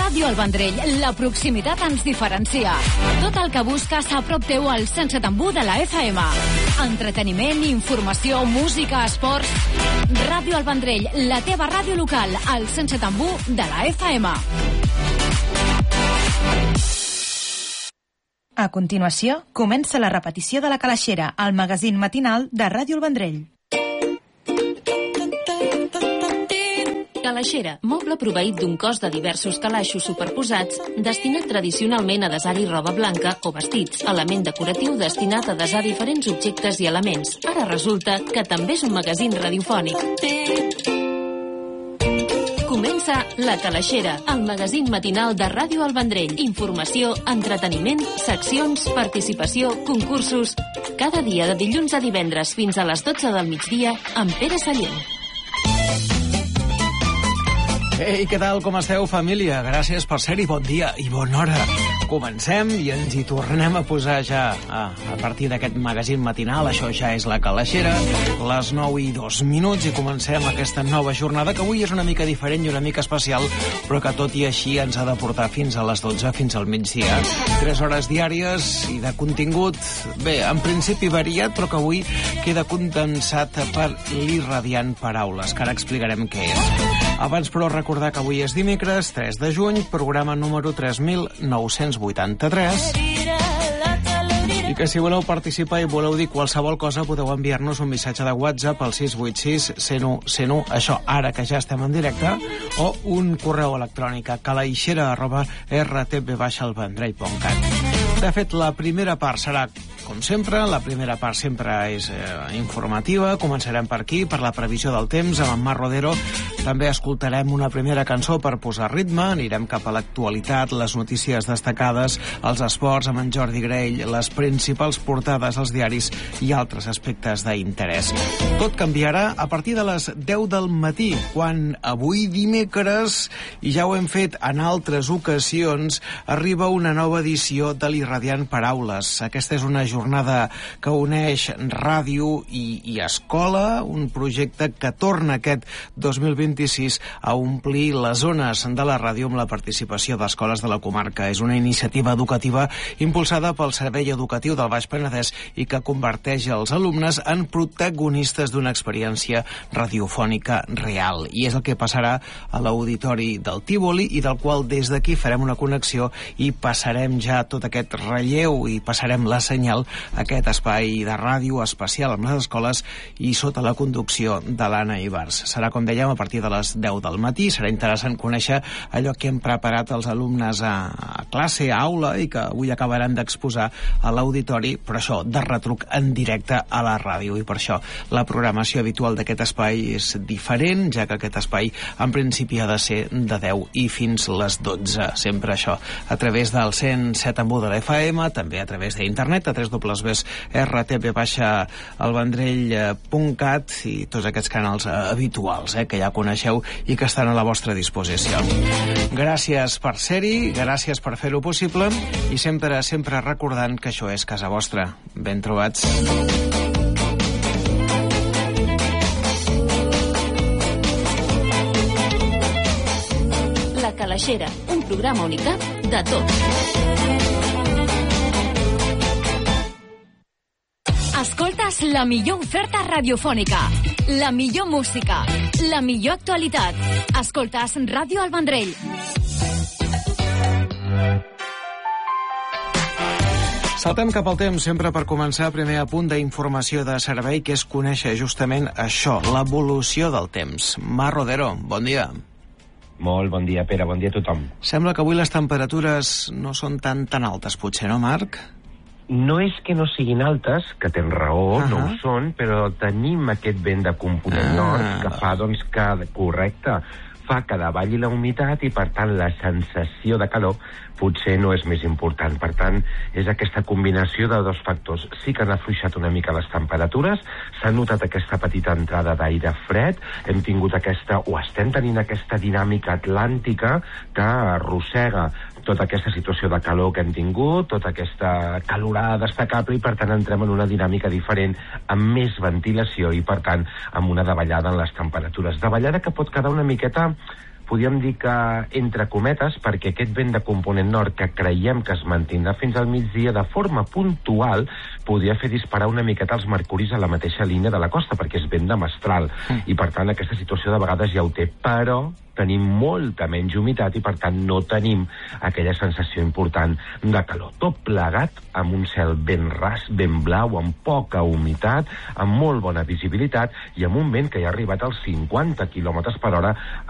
Ràdio El Vendrell, la proximitat ens diferencia. Tot el que busques a prop teu al 107.1 de la FM. Entreteniment, informació, música, esports... Ràdio El Vendrell, la teva ràdio local, al 107.1 de la FM. A continuació, comença la repetició de La Calaixera, el magazín matinal de Ràdio El Vendrell. Calaixera, moble proveït d'un cos de diversos calaixos superposats, destinat tradicionalment a desar-hi roba blanca o vestits, element decoratiu destinat a desar diferents objectes i elements. Ara resulta que també és un magazín radiofònic. Comença La Calaixera, el magazín matinal de Ràdio El Vendrell. Informació, entreteniment, seccions, participació, concursos... Cada dia de dilluns a divendres fins a les 12 del migdia amb Pere Sallent. Ei, què tal, com esteu, família? Gràcies per ser-hi, bon dia i bona hora. Comencem i ens hi tornem a posar ja a partir d'aquest magazín matinal. Això ja és La Calaixera, les 9:02, i comencem aquesta nova jornada, que avui és una mica diferent i una mica especial, però que tot i així ens ha de portar fins a les 12, fins al migdia. 3 hores diàries i de contingut, bé, en principi variat, però que avui queda condensat per l'irradiant Paraules, que ara explicarem què és. Abans, però, recordar que avui és dimecres, 3 de juny, programa número 3983, i que si voleu participar i voleu dir qualsevol cosa podeu enviar-nos un missatge de WhatsApp al 686 101 101, això ara que ja estem en directe, o un correu electrònic a calaixera@rtb-elvendrell.cat. De fet, la primera part serà, com sempre, la primera part sempre és informativa. Començarem per aquí, per la previsió del temps, amb en Mar Rodero. També escoltarem una primera cançó per posar ritme, anirem cap a l'actualitat, les notícies destacades, els esports amb en Jordi Grell, les principals portades als diaris i altres aspectes d'interès. Tot canviarà a partir de les 10 del matí, quan avui dimecres, i ja ho hem fet en altres ocasions, arriba una nova edició de l'Irradiant Paraules. Aquesta és una jornada que uneix ràdio i escola, un projecte que torna aquest 2026 a omplir les zones de la ràdio amb la participació d'escoles de la comarca. És una iniciativa educativa impulsada pel Servei Educatiu del Baix Penedès i que converteix els alumnes en protagonistes d'una experiència radiofònica real. I és el que passarà a l'Auditori del Tívoli, i del qual des d'aquí farem una connexió i passarem ja tot aquest relleu i passarem la senyal a aquest espai de ràdio especial amb les escoles i sota la conducció de l'Anna Ibars. Serà, com dèiem, a partir de les 10 del matí. Serà interessant conèixer allò que hem preparat els alumnes a classe, a aula, i que avui acabaran d'exposar a l'auditori, però això, de retruc en directe a la ràdio. I per això la programació habitual d'aquest espai és diferent, ja que aquest espai en principi ha de ser de 10 i fins les 12. Sempre això a través del 107.1 de la FM, també a través d'internet, a www.rtb-elvendrell.cat i tots aquests canals habituals que ja coneixeu i que estan a la vostra disposició. Gràcies per ser-hi, gràcies per fer-ho possible, i sempre recordant que això és casa vostra. Ben trobats. La Calaixera, un programa unicat de tots. Escoltes la millor oferta radiofònica, la millor música, la millor actualitat. Escoltes Ràdio El Vendrell. Saltem cap al temps, sempre per començar, primer a punt d'informació de servei, que és conèixer justament això, l'evolució del temps. Mar Rodero, bon dia. Molt bon dia, Pere, bon dia a tothom. Sembla que avui les temperatures no són tan altes, potser, no, Marc? No és que no siguin altes, que tens raó, no ho són, però tenim aquest vent de component nord que fa, doncs, que, correcte, fa que davalli la humitat i, per tant, la sensació de calor potser no és més important. Per tant, és aquesta combinació de dos factors. Sí que han afluixat una mica les temperatures, s'ha notat aquesta petita entrada d'aire fred, hem tingut aquesta, o estem tenint aquesta dinàmica atlàntica que arrossega tota aquesta situació de calor que hem tingut, tota aquesta calorada destacable, i per tant entrem en una dinàmica diferent, amb més ventilació i per tant amb una davallada en les temperatures. Davallada que pot quedar una miqueta podríem dir que entre cometes, perquè aquest vent de component nord que creiem que es mantindrà fins al migdia, de forma puntual podria fer disparar una miqueta els mercuris a la mateixa línia de la costa, perquè és vent de mestral, i per tant aquesta situació de vegades ja ho té, però tenim molta menys humitat i per tant no tenim aquella sensació important de calor. Tot plegat amb un cel ben ras, ben blau, amb poca humitat, amb molt bona visibilitat i amb un vent que ja ha arribat als 50 km/h